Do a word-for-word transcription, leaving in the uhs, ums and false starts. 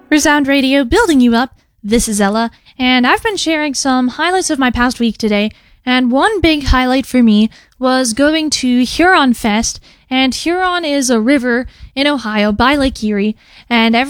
Resound Radio, building you up. This is Ella, and I've been sharing some highlights of my past week today, and one big highlight for me was going to Huron Fest, and Huron is a river in Ohio by Lake Erie, and every